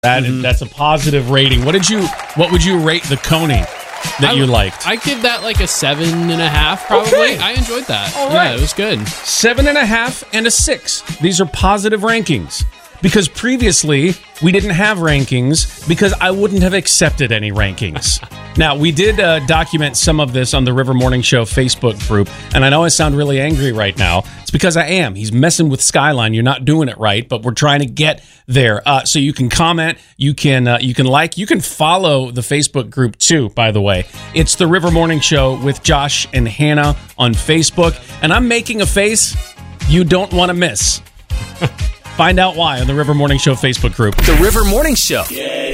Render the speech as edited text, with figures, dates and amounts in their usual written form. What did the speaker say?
That's a positive rating. What would you rate the Coney that you liked? I give that like a 7.5, probably. Okay. I enjoyed that. All right. Yeah, it was good. 7.5 and a 6. These are positive rankings. Because previously, we didn't have rankings because I wouldn't have accepted any rankings. Now, we did document some of this on the River Morning Show Facebook group, and I know I sound really angry right now. It's because I am. He's messing with Skyline. You're not doing it right, but we're trying to get there. So you can comment, you can like, you can follow the Facebook group too, by the way. It's the River Morning Show with Josh and Hannah on Facebook, and I'm making a face you don't want to miss. Find out why on the River Morning Show Facebook group. The River Morning Show.